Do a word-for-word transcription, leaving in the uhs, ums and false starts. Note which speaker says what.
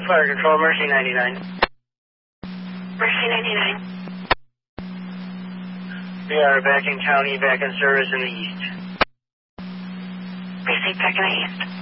Speaker 1: Fire Control, Mercy ninety-nine.
Speaker 2: Mercy ninety-nine.
Speaker 1: We are back in county, back in service in the east.
Speaker 2: Received back in the east.